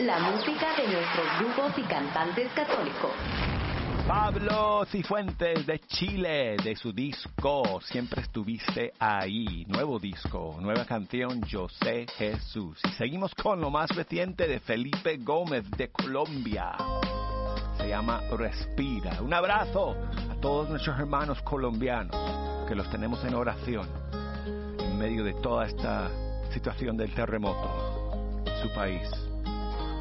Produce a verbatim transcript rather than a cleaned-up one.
la música de nuestros grupos y cantantes católicos. Pablo Cifuentes de Chile, de su disco Siempre Estuviste Ahí, nuevo disco, nueva canción, Yo Sé Jesús. Y seguimos con lo más reciente de Felipe Gómez de Colombia, se llama Respira. Un abrazo a todos nuestros hermanos colombianos, que los tenemos en oración en medio de toda esta situación del terremoto en su país.